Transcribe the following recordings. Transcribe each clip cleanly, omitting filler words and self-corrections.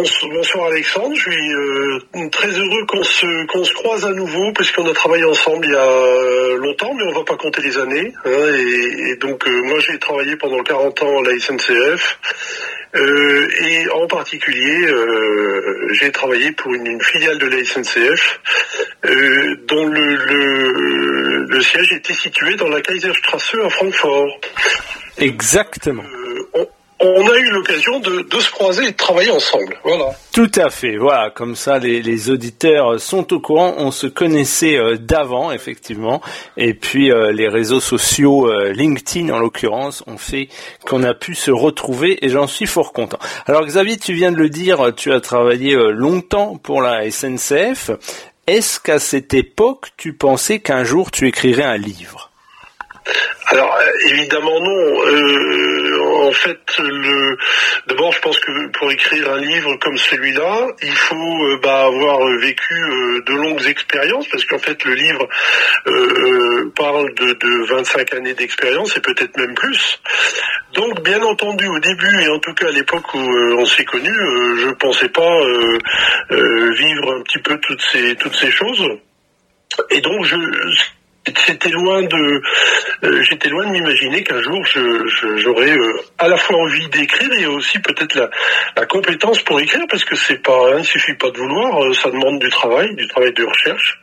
Bonsoir Alexandre, je suis très heureux qu'on se croise à nouveau parce qu'on a travaillé ensemble il y a longtemps, mais on va pas compter les années. Et donc moi j'ai travaillé pendant 40 ans à la SNCF et en particulier j'ai travaillé pour une filiale de la SNCF dont le siège était situé dans la Kaiserstraße à Francfort. Exactement. On a eu l'occasion de se croiser et de travailler ensemble, voilà. Tout à fait, voilà, comme ça les auditeurs sont au courant, on se connaissait d'avant, effectivement, et puis les réseaux sociaux, LinkedIn en l'occurrence, ont fait qu'on a pu se retrouver et j'en suis fort content. Alors Xavier, tu viens de le dire, tu as travaillé longtemps pour la SNCF. Est-ce qu'à cette époque, tu pensais qu'un jour tu écrirais un livre ? Alors évidemment non. En fait, d'abord, je pense que pour écrire un livre comme celui-là, il faut avoir vécu de longues expériences, parce qu'en fait, le livre parle de 25 années d'expérience et peut-être même plus. Donc, bien entendu, au début et en tout cas à l'époque où on s'est connus, je pensais pas vivre un petit peu toutes ces choses. Et donc, j'étais loin de m'imaginer qu'un jour j'aurais à la fois envie d'écrire et aussi peut-être la compétence pour écrire, parce que c'est pas, il suffit pas de vouloir, ça demande du travail de recherche.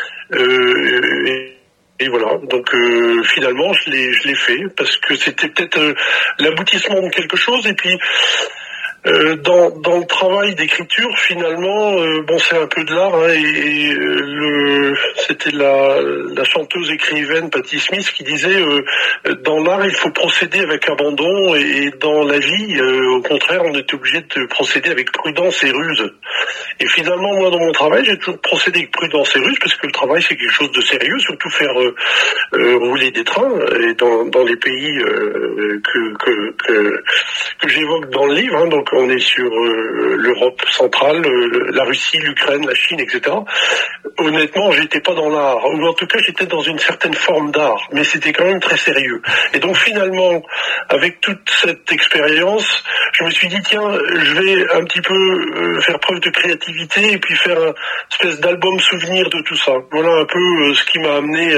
Et voilà, donc finalement je l'ai fait parce que c'était peut-être l'aboutissement de quelque chose. Et puis dans le travail d'écriture, finalement, c'est un peu de l'art, c'était la chanteuse écrivaine Patti Smith qui disait dans l'art il faut procéder avec abandon, et dans la vie au contraire on est obligé de procéder avec prudence et ruse. Et finalement moi dans mon travail j'ai toujours procédé avec prudence et ruse, parce que le travail c'est quelque chose de sérieux, surtout faire rouler des trains, et dans les pays que j'évoque dans le livre, donc on est sur l'Europe centrale, la Russie, l'Ukraine, la Chine, etc. Honnêtement, j'étais pas dans l'art, ou en tout cas j'étais dans une certaine forme d'art, mais c'était quand même très sérieux. Et donc finalement, avec toute cette expérience, je me suis dit tiens, je vais un petit peu faire preuve de créativité et puis faire une espèce d'album souvenir de tout ça. Voilà un peu ce qui m'a amené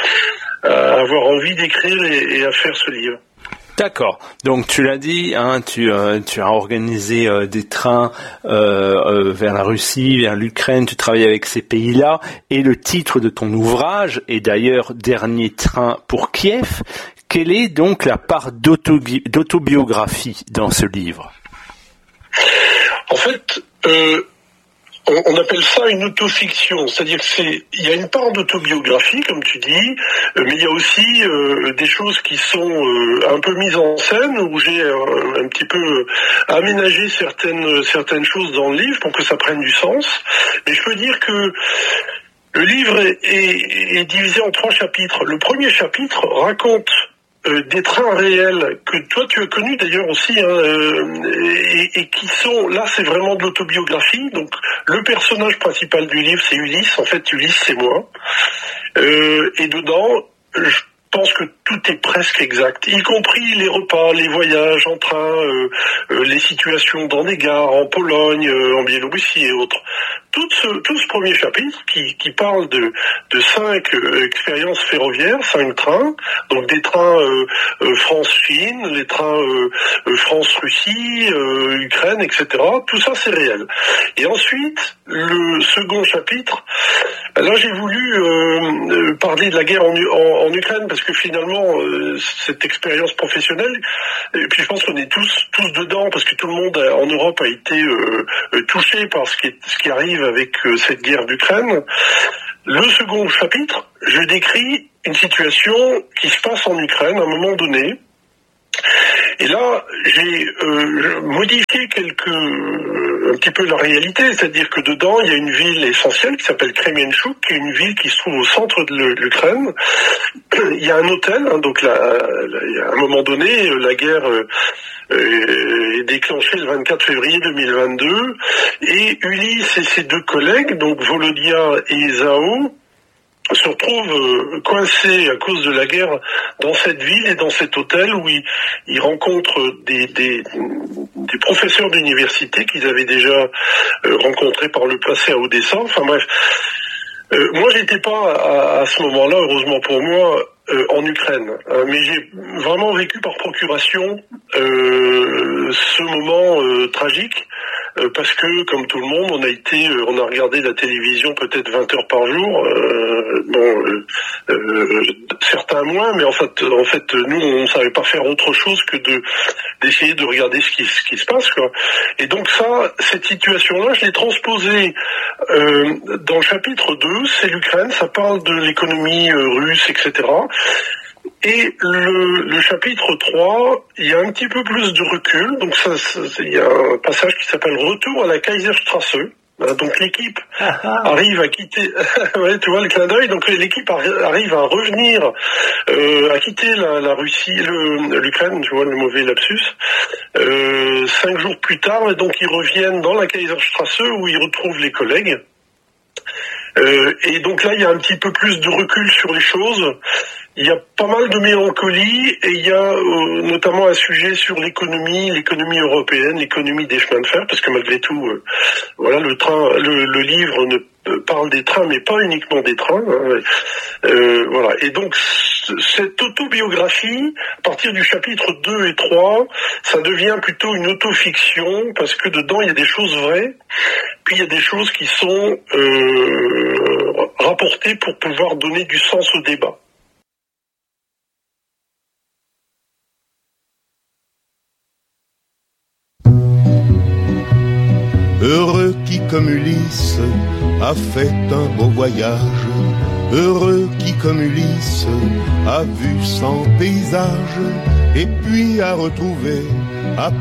à avoir envie d'écrire et à faire ce livre. D'accord. Donc tu l'as dit, tu as organisé des trains vers la Russie, vers l'Ukraine. Tu travailles avec ces pays-là. Et le titre de ton ouvrage est d'ailleurs Dernier train pour Kiev. Quelle est donc la part d'autobiographie dans ce livre ? En fait, on appelle ça une autofiction, c'est-à-dire qu'il y a une part d'autobiographie, comme tu dis, mais il y a aussi des choses qui sont un peu mises en scène, où j'ai un petit peu aménagé certaines choses dans le livre pour que ça prenne du sens. Mais je peux dire que le livre est divisé en 3 chapitres. Le premier chapitre raconte des trains réels que toi tu as connus d'ailleurs aussi, et qui sont, là c'est vraiment de l'autobiographie. Donc le personnage principal du livre c'est Ulysse, en fait Ulysse c'est moi, et dedans je pense que tout est presque exact, y compris les repas, les voyages en train, les situations dans des gares, en Pologne, en Biélorussie et autres. Tout ce premier chapitre qui parle de 5 expériences ferroviaires, 5 trains, donc des trains France-Chine, les trains France-Russie, Ukraine, etc. Tout ça c'est réel. Et ensuite, le second chapitre, là j'ai voulu parler de la guerre en Ukraine, parce que finalement cette expérience professionnelle, et puis je pense qu'on est tous dedans, parce que tout le monde en Europe a été touché par ce qui arrive avec cette guerre d'Ukraine. Le second chapitre, je décris une situation qui se passe en Ukraine à un moment donné. Et là, j'ai modifié un petit peu la réalité, c'est-à-dire que dedans, il y a une ville essentielle qui s'appelle Kremenchuk, qui est une ville qui se trouve au centre de l'Ukraine. Il y a un hôtel, donc là, à un moment donné, la guerre est déclenchée le 24 février 2022, et Ulysse et ses 2 collègues, donc Volodya et Esao, se retrouve coincé à cause de la guerre dans cette ville et dans cet hôtel où il rencontre des professeurs d'université qu'ils avaient déjà rencontrés par le passé à Odessa. Enfin bref, moi j'étais pas à ce moment-là, heureusement pour moi, en Ukraine, mais j'ai vraiment vécu par procuration ce moment tragique. Parce que, comme tout le monde, on a regardé la télévision peut-être 20 heures par jour, certains moins, mais en fait, nous, on savait pas faire autre chose que d'essayer de regarder ce qui se passe, quoi. Et donc cette situation-là, je l'ai transposée dans le chapitre 2, c'est l'Ukraine, ça parle de l'économie russe, etc. Et le chapitre 3, il y a un petit peu plus de recul. Donc il y a un passage qui s'appelle Retour à la Kaiserstraße. Donc l'équipe arrive à quitter, ouais, tu vois le clin d'œil. Donc l'équipe arrive à revenir, à quitter la Russie, l'Ukraine, tu vois le mauvais lapsus. 5 jours plus tard, et donc ils reviennent dans la Kaiserstraße où ils retrouvent les collègues. Et donc là, il y a un petit peu plus de recul sur les choses. Il y a pas mal de mélancolie et il y a notamment un sujet sur l'économie européenne, l'économie des chemins de fer, parce que malgré tout, voilà, le livre ne parle des trains, mais pas uniquement des trains. Voilà. Et donc cette autobiographie, à partir du chapitre 2 et 3, ça devient plutôt une autofiction parce que dedans il y a des choses vraies, puis il y a des choses qui sont rapportées pour pouvoir donner du sens au débat. Heureux qui, comme Ulysse, a fait un beau voyage. Heureux qui, comme Ulysse, a vu 100 paysages. Et puis a retrouvé, après